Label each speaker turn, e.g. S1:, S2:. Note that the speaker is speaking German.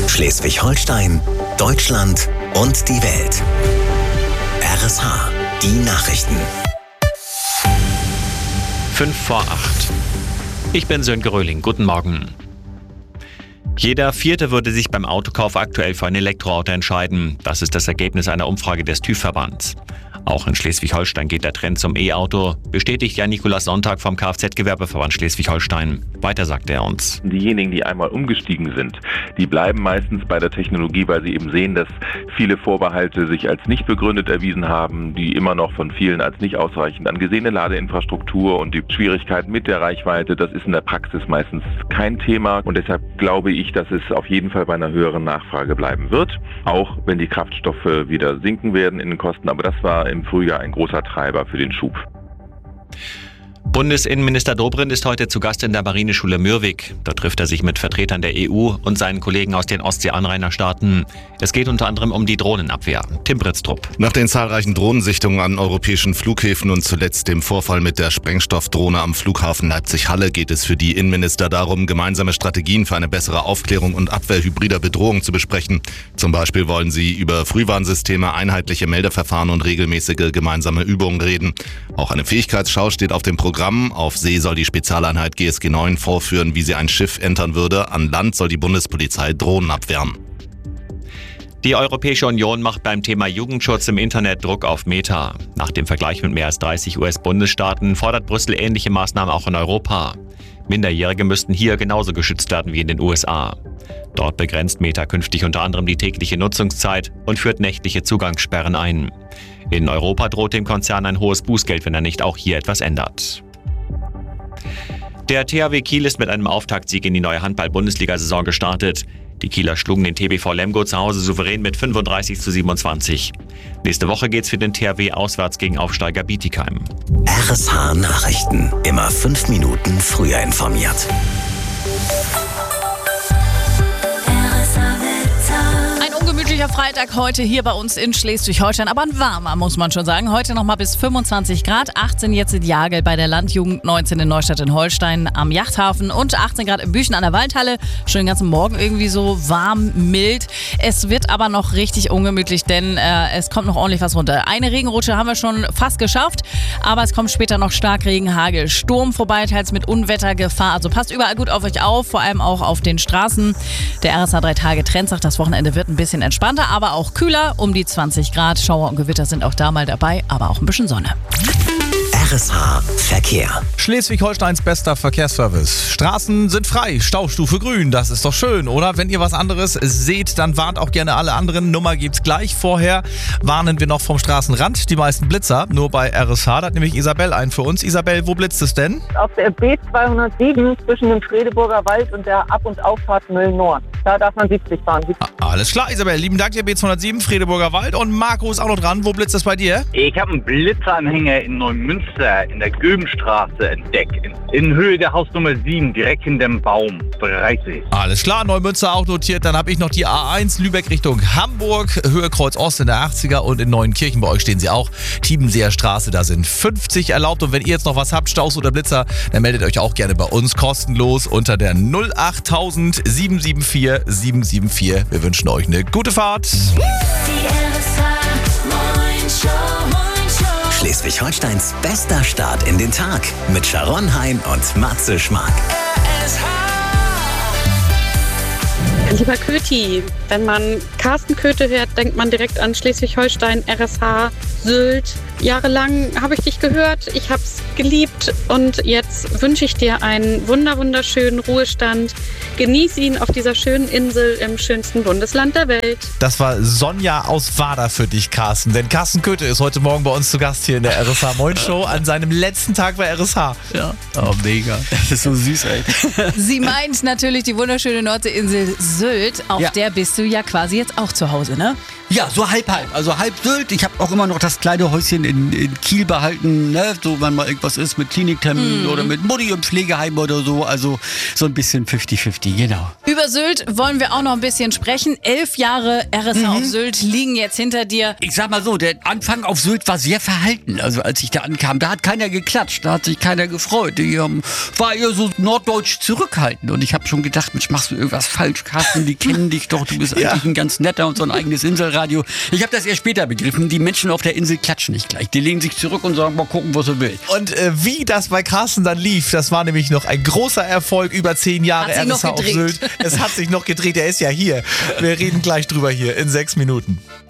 S1: Schleswig-Holstein, Deutschland und die Welt. RSH, die Nachrichten.
S2: 5:08. Ich bin Sönke Röhling. Guten Morgen. Jeder Vierte würde sich beim Autokauf aktuell für ein Elektroauto entscheiden. Das ist das Ergebnis einer Umfrage des TÜV-Verbands. Auch in Schleswig-Holstein geht der Trend zum E-Auto, bestätigt Jan-Nikolaus Sonntag vom Kfz-Gewerbeverband Schleswig-Holstein. Weiter sagt er uns.
S3: Diejenigen, die einmal umgestiegen sind, die bleiben meistens bei der Technologie, weil sie eben sehen, dass viele Vorbehalte sich als nicht begründet erwiesen haben, die immer noch von vielen als nicht ausreichend angesehene Ladeinfrastruktur und die Schwierigkeiten mit der Reichweite, das ist in der Praxis meistens kein Thema. Und deshalb glaube ich, dass es auf jeden Fall bei einer höheren Nachfrage bleiben wird, auch wenn die Kraftstoffe wieder sinken werden in den Kosten. Aber das war im Frühjahr ein großer Treiber für den Schub.
S2: Bundesinnenminister Dobrindt ist heute zu Gast in der Marineschule Mürwik. Dort trifft er sich mit Vertretern der EU und seinen Kollegen aus den Ostsee-Anrainerstaaten. Es geht unter anderem um die Drohnenabwehr. Tim Britztrup.
S4: Nach den zahlreichen Drohnensichtungen an europäischen Flughäfen und zuletzt dem Vorfall mit der Sprengstoffdrohne am Flughafen Leipzig-Halle geht es für die Innenminister darum, gemeinsame Strategien für eine bessere Aufklärung und Abwehr hybrider Bedrohungen zu besprechen. Zum Beispiel wollen sie über Frühwarnsysteme, einheitliche Meldeverfahren und regelmäßige gemeinsame Übungen reden. Auch eine Fähigkeitsschau steht auf dem Programm. Auf See soll die Spezialeinheit GSG 9 vorführen, wie sie ein Schiff entern würde. An Land soll die Bundespolizei Drohnen abwehren.
S2: Die Europäische Union macht beim Thema Jugendschutz im Internet Druck auf Meta. Nach dem Vergleich mit mehr als 30 US-Bundesstaaten fordert Brüssel ähnliche Maßnahmen auch in Europa. Minderjährige müssten hier genauso geschützt werden wie in den USA. Dort begrenzt Meta künftig unter anderem die tägliche Nutzungszeit und führt nächtliche Zugangssperren ein. In Europa droht dem Konzern ein hohes Bußgeld, wenn er nicht auch hier etwas ändert. Der THW Kiel ist mit einem Auftaktsieg in die neue Handball-Bundesliga-Saison gestartet. Die Kieler schlugen den TBV Lemgo zu Hause souverän mit 35:27. Nächste Woche geht's für den THW auswärts gegen Aufsteiger Bietigheim.
S1: RSH Nachrichten. Immer 5 Minuten früher informiert.
S5: Gemütlicher Freitag heute hier bei uns in Schleswig-Holstein, aber ein warmer, muss man schon sagen. Heute nochmal bis 25 Grad, 18 jetzt in Jagel bei der Landjugend, 19 in Neustadt in Holstein am Yachthafen und 18 Grad in Büchen an der Waldhalle. Schon den ganzen Morgen irgendwie so warm, mild. Es wird aber noch richtig ungemütlich, denn es kommt noch ordentlich was runter. Eine Regenrutsche haben wir schon fast geschafft, aber es kommt später noch Starkregen, Hagel, Sturm vorbei, teils mit Unwettergefahr. Also passt überall gut auf euch auf, vor allem auch auf den Straßen. Der RSH 3 Tage Trend sagt, das Wochenende wird ein bisschen entspannter, aber auch kühler, um die 20 Grad. Schauer und Gewitter sind auch da mal dabei, aber auch ein bisschen Sonne.
S1: RSH Verkehr.
S6: Schleswig-Holsteins bester Verkehrsservice. Straßen sind frei, Staustufe grün, das ist doch schön, oder? Wenn ihr was anderes seht, dann warnt auch gerne alle anderen. Nummer gibt's gleich. Vorher warnen wir noch vom Straßenrand, die meisten Blitzer. Nur bei RSH, da hat nämlich Isabel einen für uns. Isabel, wo blitzt es denn?
S7: Auf der B207 zwischen dem Fredeburger Wald und der Ab- und Auffahrt Mölln-Nord. Da darf man 70 fahren.
S6: Alles klar, Isabel. Lieben Dank, der B207, Fredeburger Wald. Und Marco ist auch noch dran. Wo blitzt es bei dir?
S8: Ich habe einen Blitzeranhänger in Neumünster in der Göbenstraße entdeckt. In Höhe der Hausnummer 7, direkt in dem Baum. 30.
S6: Alles klar, Neumünster auch notiert. Dann habe ich noch die A1 Lübeck Richtung Hamburg, Höhe Kreuz Ost in der 80er und in Neuenkirchen. Bei euch stehen sie auch. Tiebenseer Straße, da sind 50 erlaubt. Und wenn ihr jetzt noch was habt, Staus oder Blitzer, dann meldet euch auch gerne bei uns kostenlos unter der 08000 774 774. Wir wünschen euch eine gute Fahrt.
S1: Schleswig-Holsteins bester Start in den Tag mit Sharon Hein und Matze Schmark.
S9: Lieber Köti, wenn man Carsten Köthe hört, denkt man direkt an Schleswig-Holstein, RSH, Sylt. Jahrelang habe ich dich gehört, ich habe es geliebt und jetzt wünsche ich dir einen wunderschönen Ruhestand. Genieß ihn auf dieser schönen Insel im schönsten Bundesland der Welt.
S6: Das war Sonja aus Wader für dich, Carsten. Denn Carsten Köthe ist heute Morgen bei uns zu Gast hier in der RSH Moin Show an seinem letzten Tag bei RSH.
S10: Ja, oh mega. Das ist so süß, ey.
S5: Sie meint natürlich die wunderschöne Nordseeinsel Sylt. Auf der bist du ja quasi jetzt auch zu Hause, ne?
S10: Ja, so halb. Also halb Sylt. Ich habe auch immer noch das kleine Häuschen in Kiel behalten, ne? So, wenn mal irgendwas ist mit Kliniktermin oder mit Mutti im Pflegeheim oder so. Also so ein bisschen 50-50, genau.
S5: Über Sylt wollen wir auch noch ein bisschen sprechen. 11 Jahre RSH auf Sylt liegen jetzt hinter dir.
S10: Ich sag mal so, der Anfang auf Sylt war sehr verhalten. Also als ich da ankam, da hat keiner geklatscht, da hat sich keiner gefreut. Die war eher so norddeutsch zurückhaltend. Und ich habe schon gedacht, Mensch, machst du irgendwas falsch, Carsten? Die kennen dich doch, du bist eigentlich ein ganz netter und so ein eigenes Inselradio. Ich habe das erst später begriffen. Die Menschen auf der Insel klatschen nicht gleich. Die lehnen sich zurück und sagen, mal gucken, was er will.
S6: Und wie das bei Carsten dann lief, das war nämlich noch ein großer Erfolg. Über 10 Jahre RSH auf Sylt. Es hat sich noch gedreht. Er ist ja hier. Wir reden gleich drüber hier in 6 Minuten.